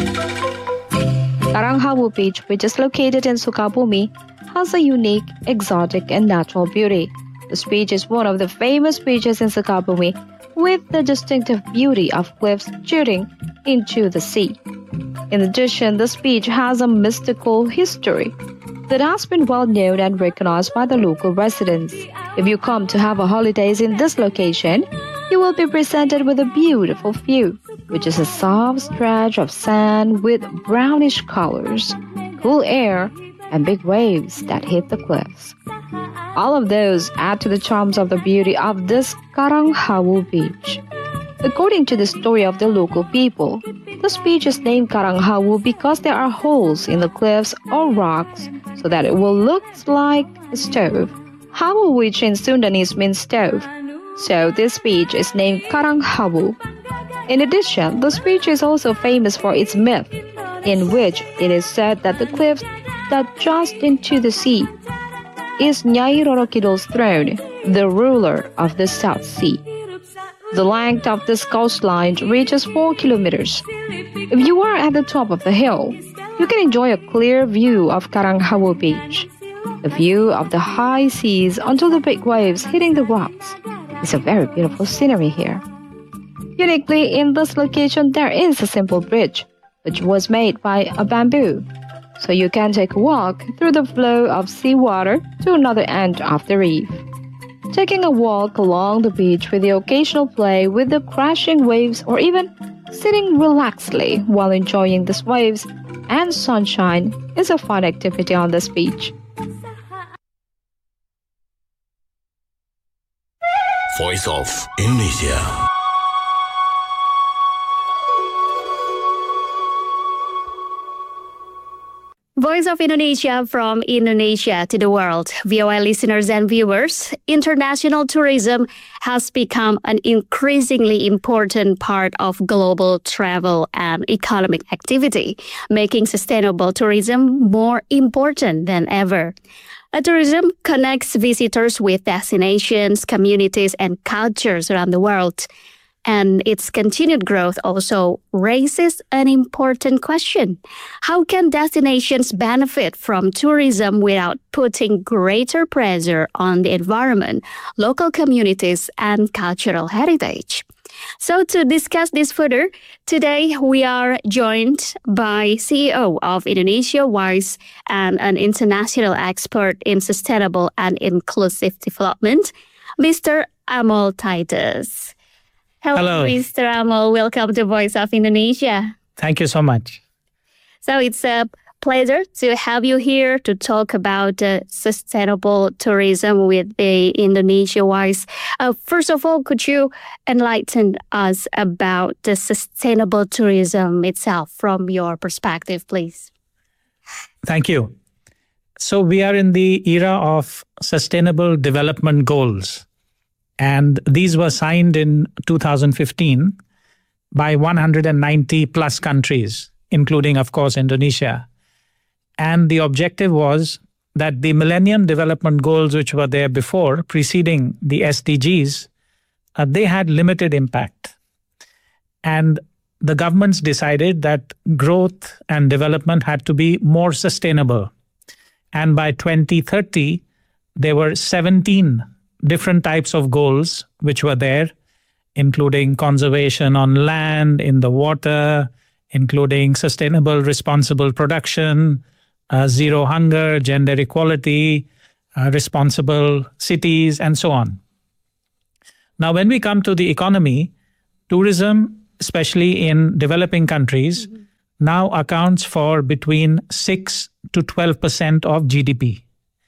Karanghawu Beach, which is located in Sukabumi, has a unique, exotic, and natural beauty. This beach is one of the famous beaches in Sukabumi, with the distinctive beauty of cliffs jutting into the sea. In addition, this beach has a mystical history that has been well known and recognized by the local residents. If you come to have a holidays in this location, you will be presented with a beautiful view, which is a soft stretch of sand with brownish colors, cool air, and big waves that hit the cliffs. All of those add to the charms of the beauty of this Karanghawu Beach. According to the story of the local people, this beach is named Karanghawu because there are holes in the cliffs or rocks so that it will look like a stove. Hawu, which in Sundanese means stove. So this beach is named Karanghawu. In addition, this beach is also famous for its myth, in which it is said that the cliff that just into the sea is Nyai Roro Kidul's throne, the ruler of the South Sea. The length of this coastline reaches 4 kilometers. If you are at the top of the hill, you can enjoy a clear view of Karanghawu Beach. The view of the high seas until the big waves hitting the rocks is a very beautiful scenery here. Uniquely, in this location, there is a simple bridge, which was made by a bamboo. So you can take a walk through the flow of seawater to another end of the reef. Taking a walk along the beach with the occasional play with the crashing waves or even sitting relaxedly while enjoying these waves and sunshine is a fun activity on this beach. Voice of Indonesia. Voice of Indonesia from Indonesia to the world. VOA listeners and viewers, international tourism has become an increasingly important part of global travel and economic activity, making sustainable tourism more important than ever. Tourism connects visitors with destinations, communities, and cultures around the world. And its continued growth also raises an important question. How can destinations benefit from tourism without putting greater pressure on the environment, local communities, and cultural heritage? So to discuss this further, today we are joined by CEO of Indonesia Wise and an international expert in sustainable and inclusive development, Mr. Amol Titus. Hello, Mr. Amol. Welcome to Voice of Indonesia. Thank you so much. So it's a pleasure to have you here to talk about sustainable tourism with the Indonesia Wise. First of all, could you enlighten us about the sustainable tourism itself from your perspective, please? Thank you. So we are in the era of sustainable development goals. And these were signed in 2015 by 190 plus countries, including, of course, Indonesia. And the objective was that the Millennium Development Goals, which were there before, preceding the SDGs, they had limited impact. And the governments decided that growth and development had to be more sustainable. And by 2030, there were 17 different types of goals which were there, including conservation on land, in the water, including sustainable, responsible production, zero hunger, gender equality, responsible cities, and so on. Now, when we come to the economy, tourism, especially in developing countries, now accounts for between 6 to 12% of GDP.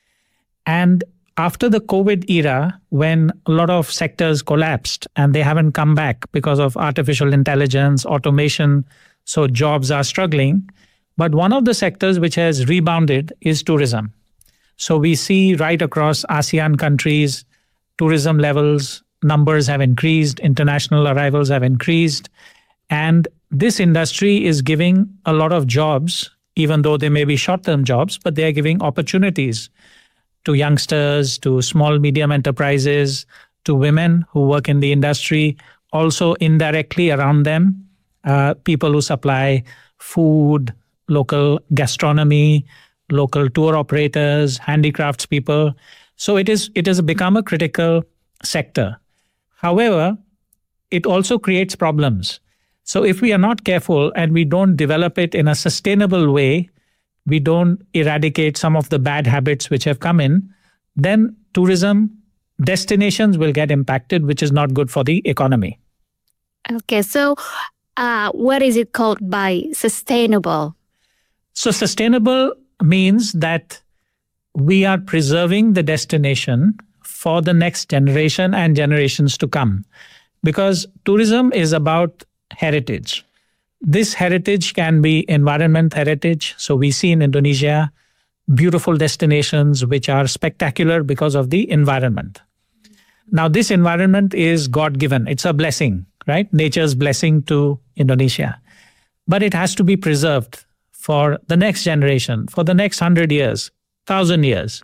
And after the COVID era, when a lot of sectors collapsed and they haven't come back because of artificial intelligence, automation, so jobs are struggling. But one of the sectors which has rebounded is tourism. So we see right across ASEAN countries, tourism levels, numbers have increased, international arrivals have increased. And this industry is giving a lot of jobs, even though they may be short-term jobs, but they are giving opportunities to youngsters, to small, medium enterprises, to women who work in the industry, also indirectly around them, people who supply food, local gastronomy, local tour operators, handicrafts people. So it has become a critical sector. However, it also creates problems. So if we are not careful and we don't develop it in a sustainable way, we don't eradicate some of the bad habits which have come in, then tourism destinations will get impacted, which is not good for the economy. Okay, so what is it called by sustainable? So sustainable means that we are preserving the destination for the next generation and generations to come. Because tourism is about heritage. This heritage can be environment heritage. So we see in Indonesia beautiful destinations which are spectacular because of the environment. Now, this environment is God-given. It's a blessing, right? Nature's blessing to Indonesia. But it has to be preserved for the next generation, for the next 100 years, 1,000 years.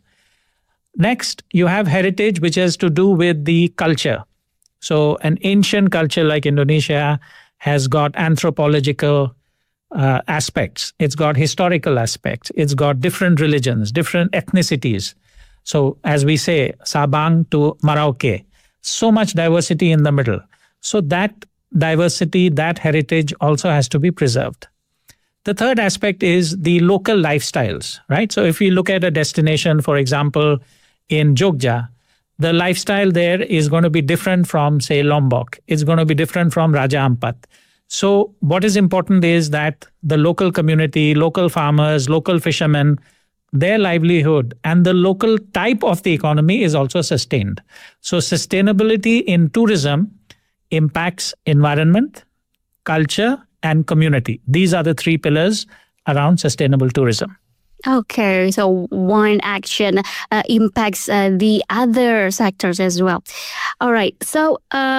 Next, you have heritage, which has to do with the culture. So an ancient culture like Indonesia has got anthropological aspects. It's got historical aspects. It's got different religions, different ethnicities. So as we say, Sabang to Merauke, so much diversity in the middle. So that diversity, that heritage also has to be preserved. The third aspect is the local lifestyles, right? So if we look at a destination, for example, in Jogja, the lifestyle there is going to be different from, say, Lombok. It's going to be different from Raja Ampat. So what is important is that the local community, local farmers, local fishermen, their livelihood and the local type of the economy is also sustained. So sustainability in tourism impacts environment, culture, and community. These are the three pillars around sustainable tourism. Okay, so one action impacts the other sectors as well. All right, so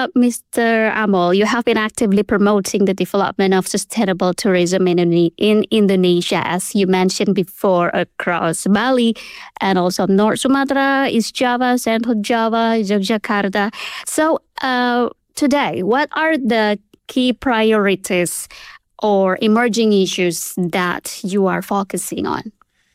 Mr. Amol, you have been actively promoting the development of sustainable tourism in Indonesia, as you mentioned before, across Bali and also North Sumatra, East Java, Central Java, Yogyakarta. So today, what are the key priorities or emerging issues that you are focusing on?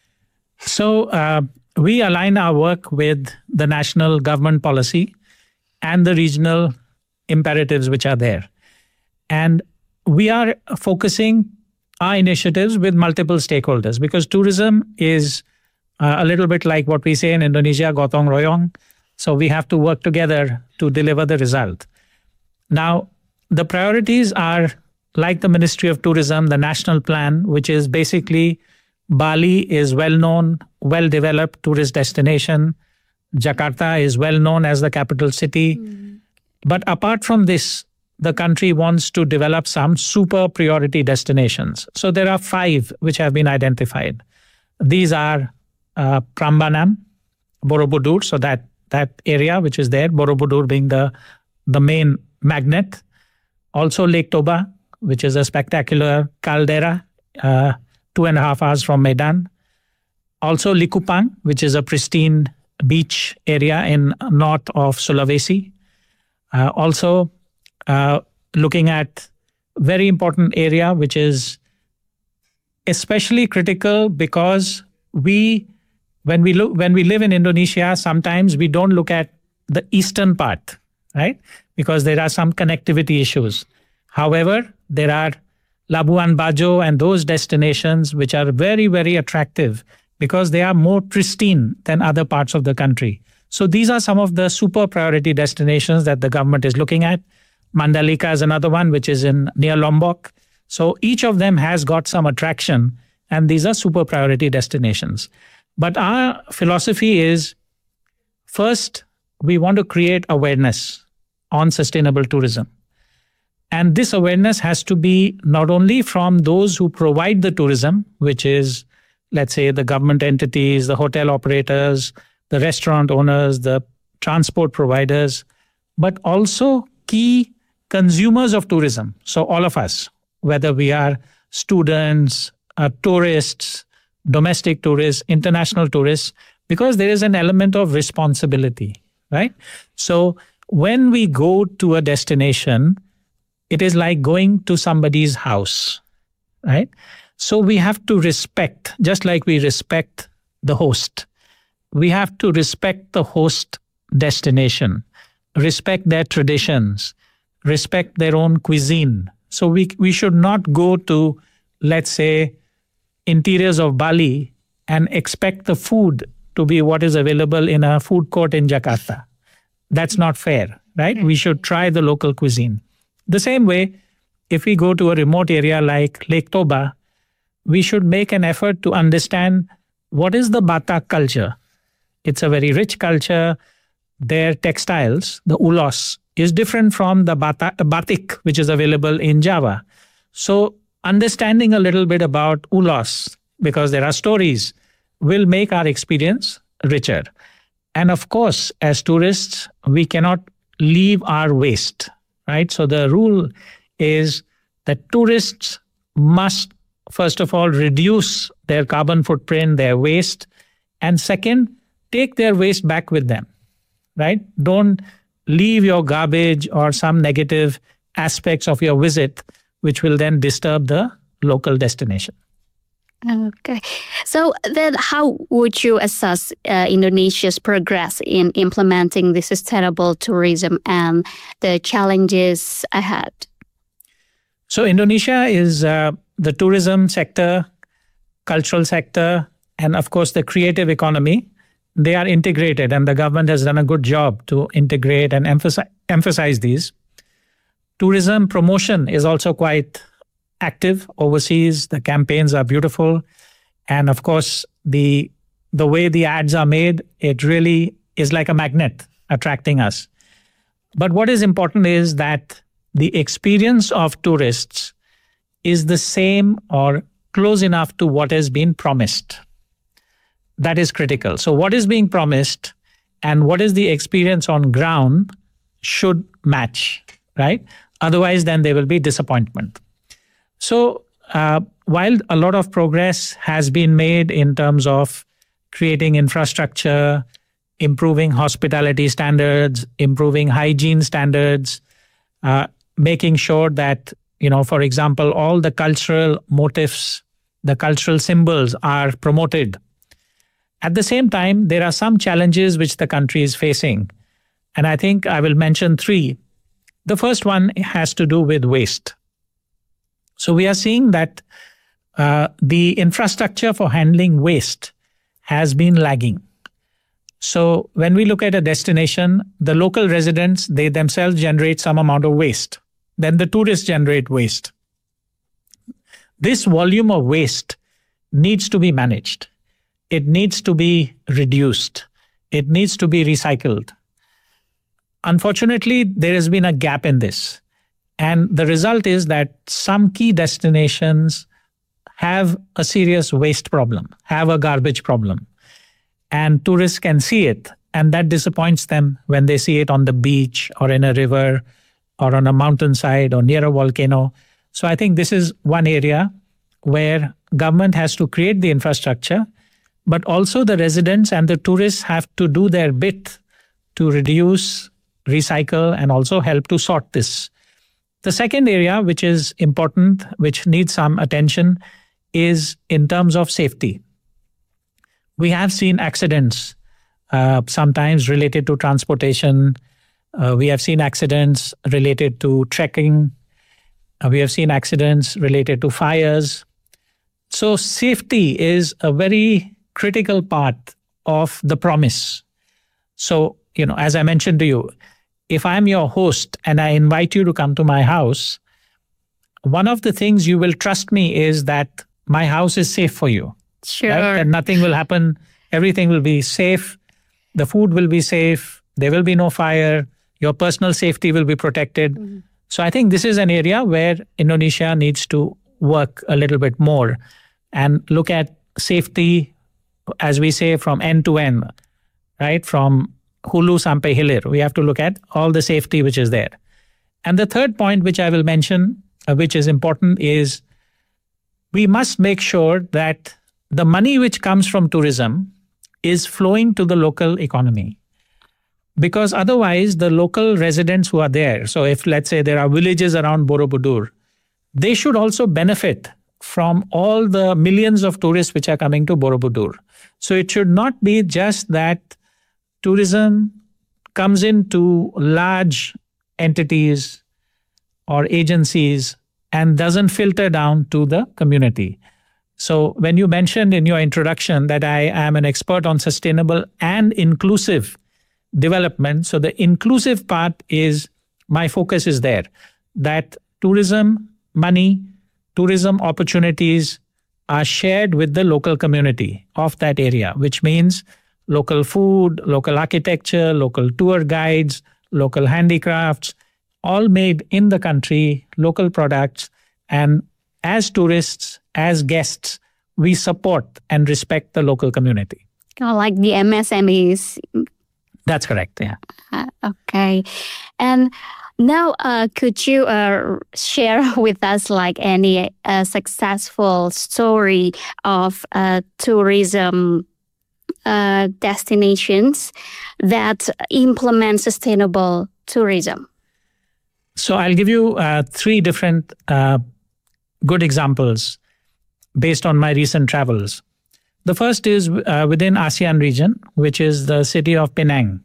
So we align our work with the national government policy and the regional imperatives which are there. And we are focusing our initiatives with multiple stakeholders because tourism is a little bit like what we say in Indonesia, gotong royong. So we have to work together to deliver the result. Now, the priorities are like the Ministry of Tourism, the national plan, which is basically Bali is well-known, well-developed tourist destination. Jakarta is well-known as the capital city. But apart from this, the country wants to develop some super priority destinations. So there are 5 which have been identified. These are Prambanan, Borobudur, so that area which is there, Borobudur being the main magnet. Also Lake Toba, which is a spectacular caldera, 2.5 hours from Medan. Also Likupang, which is a pristine beach area in north of Sulawesi. Also looking at very important area, which is especially critical because when we live in Indonesia, sometimes we don't look at the eastern part, right? Because there are some connectivity issues. However, there are Labuan Bajo and those destinations which are very, very attractive because they are more pristine than other parts of the country. So these are some of the super priority destinations that the government is looking at. Mandalika is another one which is near Lombok. So each of them has got some attraction and these are super priority destinations. But our philosophy is, first, we want to create awareness on sustainable tourism. And this awareness has to be not only from those who provide the tourism, which is, let's say, the government entities, the hotel operators, the restaurant owners, the transport providers, but also key consumers of tourism. So all of us, whether we are students, tourists, domestic tourists, international tourists, because there is an element of responsibility, right? So when we go to a destination, it is like going to somebody's house. right? So we have to respect, just like we respect the host, we have to respect the host destination, respect their traditions, respect their own cuisine. So we should not go to, let's say, interiors of Bali and expect the food to be what is available in a food court in Jakarta. That's not fair, right? We should try the local cuisine. The same way, if we go to a remote area like Lake Toba, we should make an effort to understand what is the Batak culture. It's a very rich culture. Their textiles, the ulos, is different from the batik, which is available in Java. So understanding a little bit about ulos, because there are stories, will make our experience richer. And of course, as tourists, we cannot leave our waste, right? So the rule is that tourists must, first of all, reduce their carbon footprint, their waste, and second, take their waste back with them, right? Don't leave your garbage or some negative aspects of your visit, which will then disturb the local destination. Okay. So then how would you assess Indonesia's progress in implementing the sustainable tourism and the challenges ahead? So Indonesia is the tourism sector, cultural sector, and of course the creative economy. They are integrated, and the government has done a good job to integrate and emphasize these. Tourism promotion is also quite active overseas. The campaigns are beautiful. And of course, the way the ads are made, it really is like a magnet attracting us. But what is important is that the experience of tourists is the same or close enough to what has been promised. That is critical. So what is being promised and what is the experience on ground should match, right? Otherwise, then there will be disappointment. So while a lot of progress has been made in terms of creating infrastructure, improving hospitality standards, improving hygiene standards, making sure that, for example, all the cultural motifs, the cultural symbols are promoted. At the same time, there are some challenges which the country is facing. And I think I will mention three. The first one has to do with waste. So we are seeing that the infrastructure for handling waste has been lagging. So when we look at a destination, the local residents, they themselves generate some amount of waste. Then the tourists generate waste. This volume of waste needs to be managed. It needs to be reduced. It needs to be recycled. Unfortunately, there has been a gap in this. And the result is that some key destinations have a serious waste problem, have a garbage problem. And tourists can see it, and that disappoints them when they see it on the beach or in a river or on a mountainside or near a volcano. So I think this is one area where government has to create the infrastructure, but also the residents and the tourists have to do their bit to reduce, recycle, and also help to sort this. The second area, which is important, which needs some attention, is in terms of safety. We have seen accidents, sometimes related to transportation. We have seen accidents related to trekking. We have seen accidents related to fires. So safety is a very critical part of the promise. So, as I mentioned to you, if I'm your host and I invite you to come to my house, one of the things you will trust me is that my house is safe for you. Sure. Right? That nothing will happen. Everything will be safe. The food will be safe. There will be no fire. Your personal safety will be protected. Mm-hmm. So I think this is an area where Indonesia needs to work a little bit more and look at safety, as we say, from end to end, right? From Hulu sampai Hilir. We have to look at all the safety which is there. And the third point which I will mention, which is important, is we must make sure that the money which comes from tourism is flowing to the local economy. Because otherwise, the local residents who are there, so if let's say there are villages around Borobudur, they should also benefit from all the millions of tourists which are coming to Borobudur. So it should not be just that tourism comes into large entities or agencies and doesn't filter down to the community. So when you mentioned in your introduction that I am an expert on sustainable and inclusive development, so the inclusive part is, my focus is there, that tourism money, tourism opportunities are shared with the local community of that area, which means local food, local architecture, local tour guides, local handicrafts, all made in the country, local products. And as tourists, as guests, we support and respect the local community. Kind of like the MSMEs. That's correct, yeah. Okay. And now, could you share with us like any successful story of tourism destinations that implement sustainable tourism? So I'll give you 3 different good examples based on my recent travels. The first is within ASEAN region, which is the city of Penang.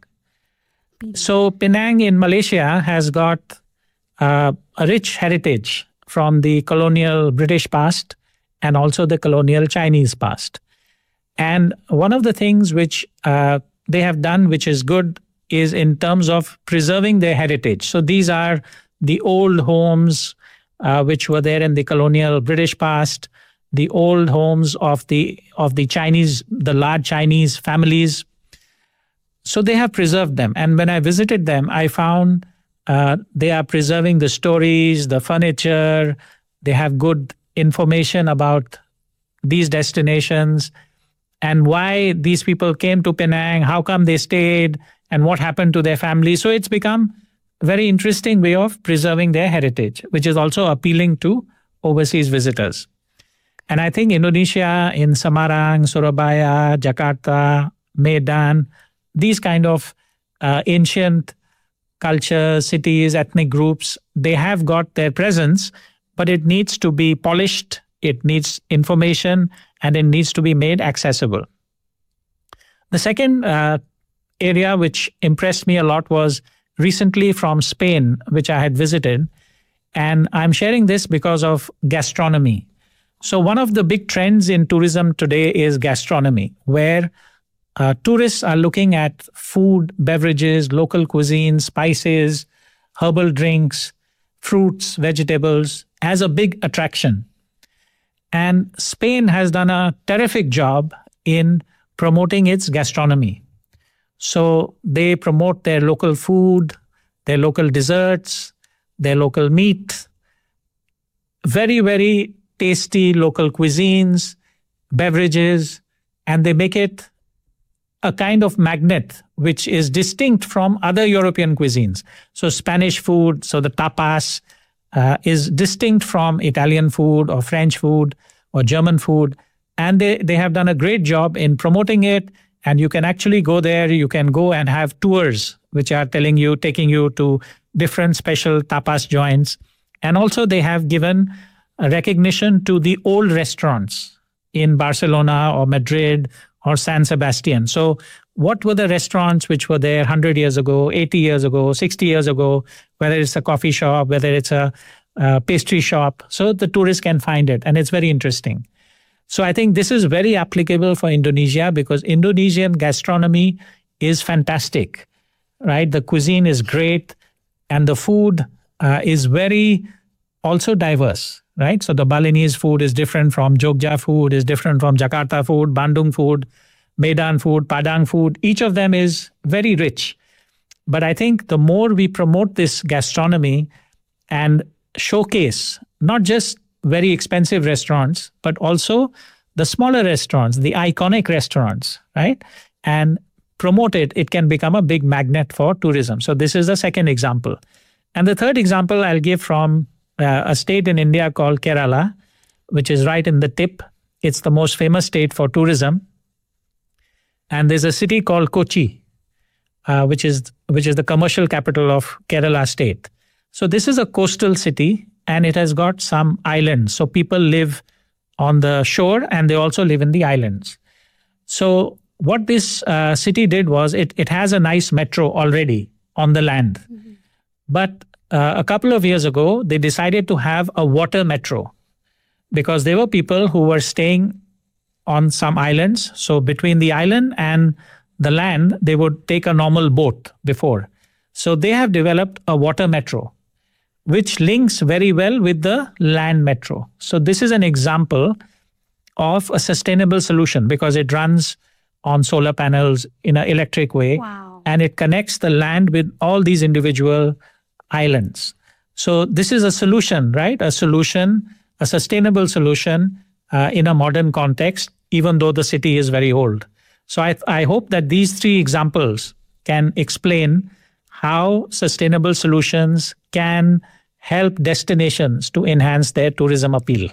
So Penang in Malaysia has got a rich heritage from the colonial British past and also the colonial Chinese past. And one of the things which they have done, which is good, is in terms of preserving their heritage. So these are the old homes which were there in the colonial British past, the old homes of the Chinese, the large Chinese families. So they have preserved them. And when I visited them, I found they are preserving the stories, the furniture. They have good information about these destinations and why these people came to Penang, how come they stayed, and what happened to their family. So it's become a very interesting way of preserving their heritage, which is also appealing to overseas visitors. And I think Indonesia in Semarang, Surabaya, Jakarta, Medan, these kind of ancient cultures, cities, ethnic groups, they have got their presence, but it needs to be polished, it needs information, and it needs to be made accessible. The second area which impressed me a lot was recently from Spain, which I had visited. And I'm sharing this because of gastronomy. So one of the big trends in tourism today is gastronomy, where tourists are looking at food, beverages, local cuisine, spices, herbal drinks, fruits, vegetables as a big attraction. And Spain has done a terrific job in promoting its gastronomy. So they promote their local food, their local desserts, their local meat, very, very tasty local cuisines, beverages, and they make it a kind of magnet which is distinct from other European cuisines. So Spanish food, so the tapas, is distinct from Italian food or French food or German food. And they have done a great job in promoting it. And you can actually go there, you can go and have tours which are taking you to different special tapas joints. And also they have given a recognition to the old restaurants in Barcelona or Madrid or San Sebastian. So what were the restaurants which were there 100 years ago, 80 years ago, 60 years ago, whether it's a coffee shop, whether it's a pastry shop, so the tourists can find it. And it's very interesting. So I think this is very applicable for Indonesia because Indonesian gastronomy is fantastic, right? The cuisine is great and the food is very also diverse, right? So the Balinese food is different from Jogja food, is different from Jakarta food, Bandung food, Medan food, Padang food. Each of them is very rich. But I think the more we promote this gastronomy and showcase not just very expensive restaurants, but also the smaller restaurants, the iconic restaurants, right? And promote it, it can become a big magnet for tourism. So this is the second example. And the third example I'll give from a state in India called Kerala, which is right in the tip. It's the most famous state for tourism. And there's a city called Kochi, which is the commercial capital of Kerala state. So this is a coastal city and it has got some islands. So people live on the shore, and they also live in the islands. So what this city did was it has a nice metro already on the land. But a couple of years ago, they decided to have a water metro because there were people who were staying on some islands. So between the island and the land, they would take a normal boat before. So they have developed a water metro, which links very well with the land metro. So this is an example of a sustainable solution because it runs on solar panels in an electric way. Wow. And it connects the land with all these individual islands. So this is a solution, right? A solution, a sustainable solution in a modern context, even though the city is very old. So I hope that these three examples can explain how sustainable solutions can help destinations to enhance their tourism appeal.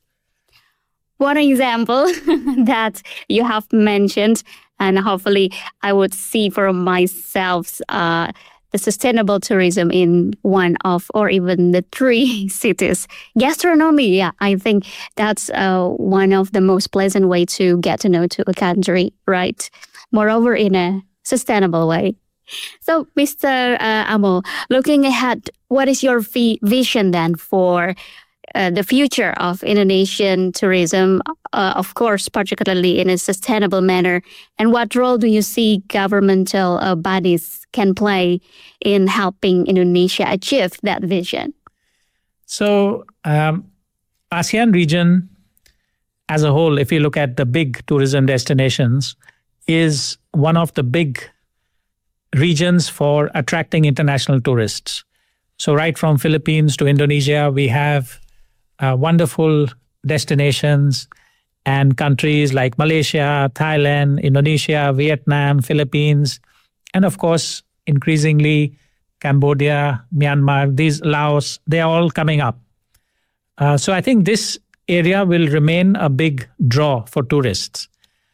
One example that you have mentioned, and hopefully I would see for myself the sustainable tourism in one of or even the three cities. Gastronomy, yeah, I think that's one of the most pleasant way to get to know to a country, right? Moreover, in a sustainable way. So, Mr. Amol, looking ahead, what is your vision then for the future of Indonesian tourism, of course, particularly in a sustainable manner? And what role do you see governmental bodies can play in helping Indonesia achieve that vision? So, ASEAN region as a whole, if you look at the big tourism destinations, is one of the big regions for attracting international tourists. So right from Philippines to Indonesia, we have wonderful destinations and countries like Malaysia, Thailand, Indonesia, Vietnam, Philippines, and of course, increasingly Cambodia, Myanmar, these Laos, they are all coming up. So I think this area will remain a big draw for tourists.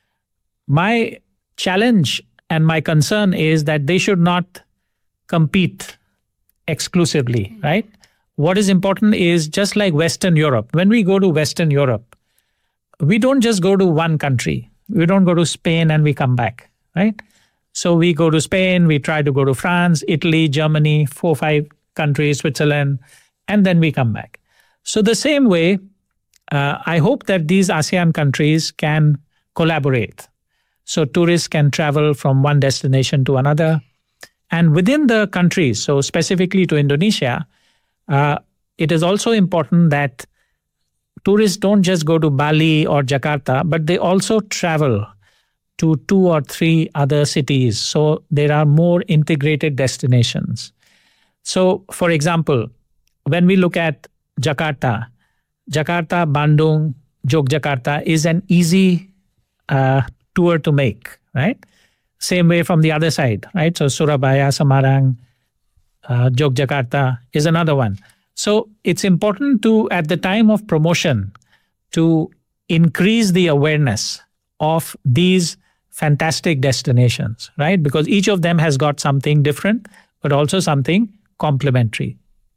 My challenge and my concern is that they should not compete exclusively, right? What is important is just like Western Europe. When we go to Western Europe, we don't just go to one country. We don't go to Spain and we come back, right? So we go to Spain, we try to go to France, Italy, Germany, 4 or 5 countries, Switzerland, and then we come back. So the same way, I hope that these ASEAN countries can collaborate. So tourists can travel from one destination to another. And within the countries, so specifically to Indonesia, it is also important that tourists don't just go to Bali or Jakarta, but they also travel to 2 or 3 other cities. So there are more integrated destinations. So for example, when we look at Jakarta, Bandung, Yogyakarta is an easy tour to make, right? Same way from the other side, right? So Surabaya, Semarang, Yogyakarta is another one. So it's important to, at the time of promotion, to increase the awareness of these fantastic destinations, right? Because each of them has got something different, but also something complementary.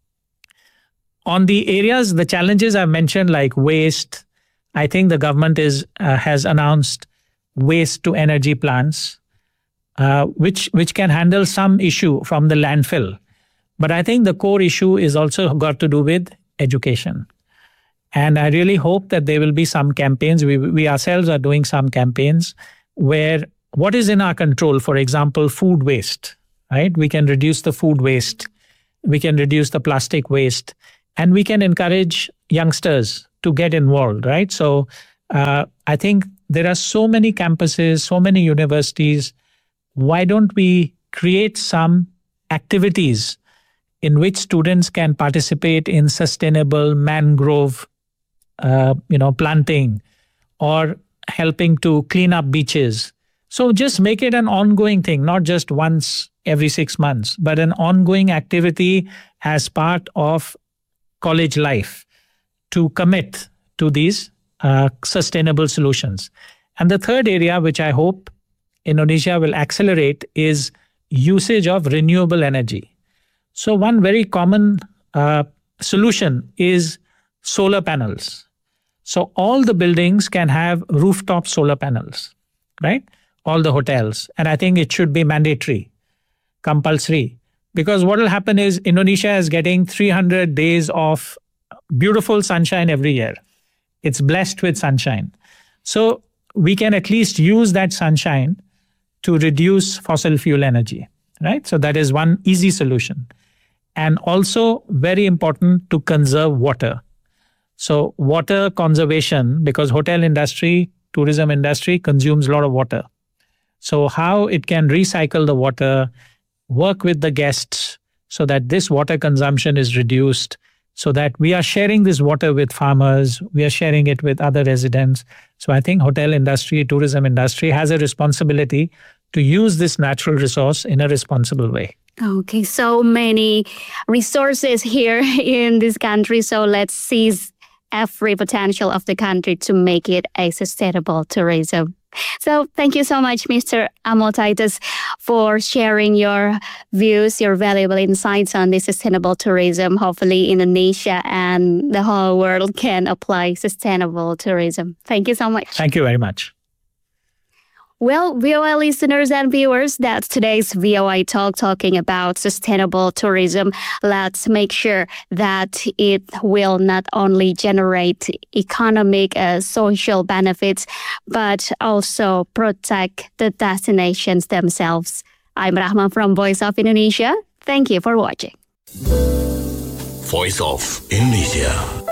On the areas, the challenges I've mentioned, like waste, I think the government has announced waste to energy plants, which can handle some issue from the landfill. But I think the core issue is also got to do with education. And I really hope that there will be some campaigns. We ourselves are doing some campaigns where what is in our control, for example, food waste, right? We can reduce the food waste. We can reduce the plastic waste. And we can encourage youngsters to get involved, right? So I think there are so many campuses, so many universities. Why don't we create some activities in which students can participate in sustainable mangrove planting or helping to clean up beaches? So just make it an ongoing thing, not just once every 6 months, but an ongoing activity as part of college life to commit to these sustainable solutions. And the third area, which I hope Indonesia will accelerate, is usage of renewable energy. So one very common solution is solar panels. So all the buildings can have rooftop solar panels, right? All the hotels. And I think it should be mandatory, compulsory. Because what will happen is Indonesia is getting 300 days of beautiful sunshine every year. It's blessed with sunshine. So we can at least use that sunshine to reduce fossil fuel energy, right? So that is one easy solution. And also very important to conserve water. So water conservation, because hotel industry, tourism industry consumes a lot of water. So how it can recycle the water, work with the guests so that this water consumption is reduced, so that we are sharing this water with farmers, we are sharing it with other residents. So I think hotel industry, tourism industry has a responsibility to use this natural resource in a responsible way. Okay, so many resources here in this country. So let's seize every potential of the country to make it a sustainable tourism. So thank you so much, Mr. Amol Titus, for sharing your views, your valuable insights on this sustainable tourism. Hopefully Indonesia and the whole world can apply sustainable tourism. Thank you so much. Thank you very much. Well, VOA listeners and viewers, that's today's VOA Talk talking about sustainable tourism. Let's make sure that it will not only generate economic, social benefits, but also protect the destinations themselves. I'm Rahma from Voice of Indonesia. Thank you for watching. Voice of Indonesia.